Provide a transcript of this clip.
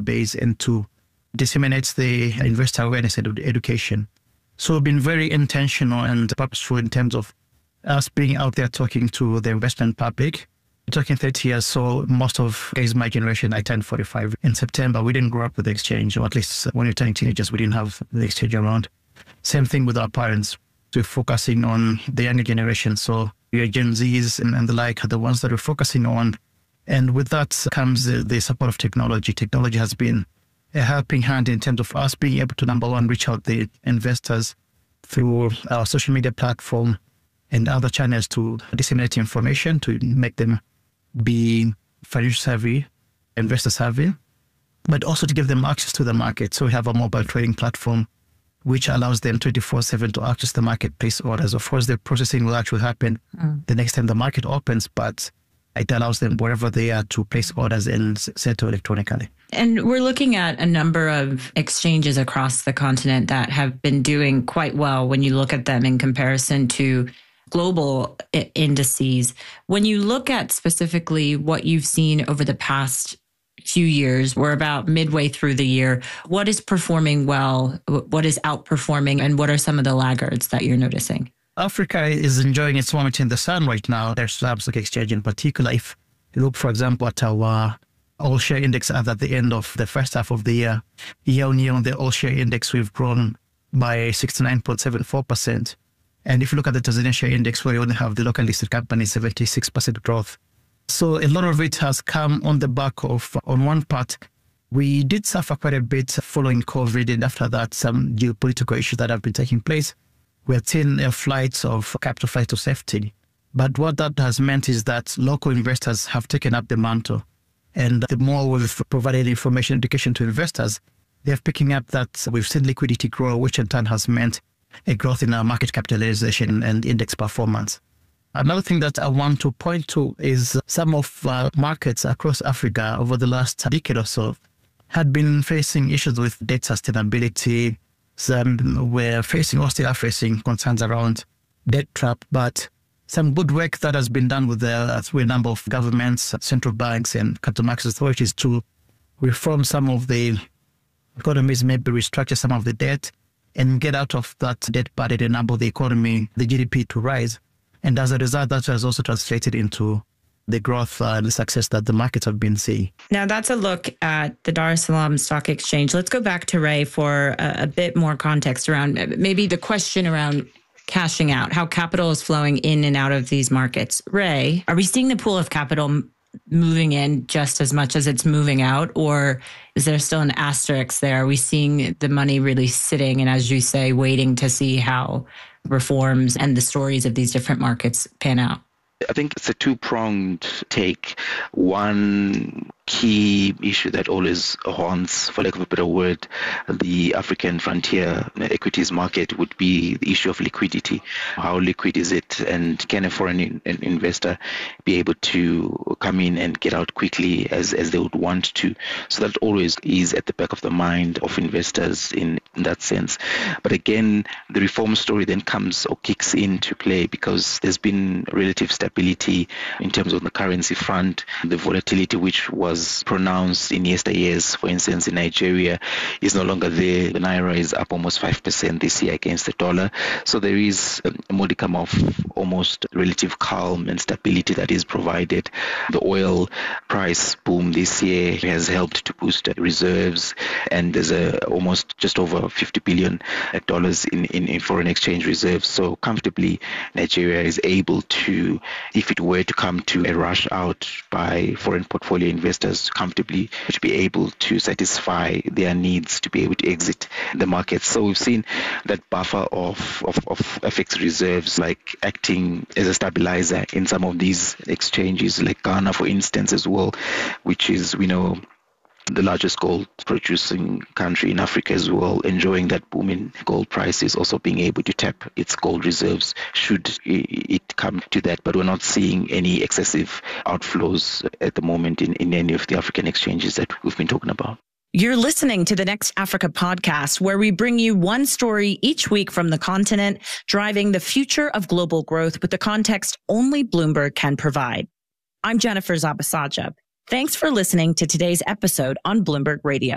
database and to disseminate the investor awareness and education. So we've been very intentional and purposeful in terms of us being out there talking to the investment public. We're talking 30 years, so most of guys my generation, I turned 45 in September. We didn't grow up with the exchange, or at least when you're turning teenagers, we didn't have the exchange around. Same thing with our parents. We're focusing on the younger generation. So your Gen Zs and the like are the ones that we're focusing on. And with that comes the support of technology. Technology has been a helping hand in terms of us being able to, number one, reach out the investors through our social media platform and other channels to disseminate information, to make them be financial savvy, investor savvy, but also to give them access to the market. So we have a mobile trading platform which allows them 24/7 to access the marketplace orders. Of course, the processing will actually happen the next time the market opens, but it allows them wherever they are to place orders and settle electronically. And we're looking at a number of exchanges across the continent that have been doing quite well when you look at them in comparison to global indices. When you look at specifically what you've seen over the past few years, we're about midway through the year. What is performing well? What is outperforming? And what are some of the laggards that you're noticing? Africa is enjoying its moment in the sun right now. There's South Stock Exchange in particular. If you look, for example, at our all-share index at the end of the first half of the year, year-on-year on the all-share index, we've grown by 69.74%. And if you look at the Tanzania share index, where you only have the local listed companies, 76% growth. So a lot of it has come on the back of, on one part, we did suffer quite a bit following COVID, and after that, some geopolitical issues that have been taking place. We're seeing flights of capital flight to safety. But what that has meant is that local investors have taken up the mantle. And the more we've provided information education to investors, they're picking up that we've seen liquidity grow, which in turn has meant a growth in our market capitalization and index performance. Another thing that I want to point to is some of markets across Africa over the last decade or so had been facing issues with debt sustainability. Some were facing or still are facing concerns around debt trap, but some good work that has been done with through a number of governments, central banks and capital markets authorities to reform some of the economies, maybe restructure some of the debt and get out of that debt burden and enable the economy, the GDP to rise. And as a result, that has also translated into the growth and the success that the markets have been seeing. Now, that's a look at the Dar es Salaam Stock Exchange. Let's go back to Ray for a bit more context around maybe the question around cashing out, how capital is flowing in and out of these markets. Ray, are we seeing the pool of capital moving in just as much as it's moving out, or is there still an asterisk there? Are we seeing the money really sitting and, as you say, waiting to see how reforms and the stories of these different markets pan out? I think it's a two-pronged take. One key issue that always haunts, for lack of a better word, the African frontier equities market would be the issue of liquidity. How liquid is it, and can a foreign investor be able to come in and get out quickly as they would want to? So that always is at the back of the mind of investors in that sense. But again, the reform story then comes or kicks into play because there's been relative stability in terms of the currency front. The volatility which was pronounced in yesteryears, for instance, in Nigeria, is no longer there. The Naira is up almost 5% this year against the dollar. So there is a modicum of almost relative calm and stability that is provided. The oil price boom this year has helped to boost reserves, and there's almost just over $50 billion in foreign exchange reserves. So comfortably, Nigeria is able to, if it were to come to a rush out by foreign portfolio investors, comfortably to be able to satisfy their needs to be able to exit the market. So we've seen that buffer of FX reserves like acting as a stabilizer in some of these exchanges, like Ghana, for instance, as well, which is, we know, the largest gold producing country in Africa as well, enjoying that boom in gold prices, also being able to tap its gold reserves should it come to that. But we're not seeing any excessive outflows at the moment in any of the African exchanges that we've been talking about. You're listening to the Next Africa podcast, where we bring you one story each week from the continent, driving the future of global growth with the context only Bloomberg can provide. I'm Jennifer Zabasaja. Thanks for listening to today's episode on Bloomberg Radio.